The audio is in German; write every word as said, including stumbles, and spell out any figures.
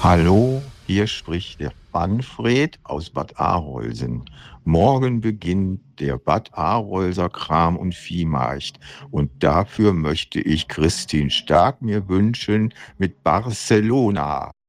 Hallo, hier spricht der Manfred aus Bad Arolsen. Morgen beginnt der Bad Arolser Kram- und Viehmarkt und dafür möchte ich Christin Stark mir wünschen mit Barcelona.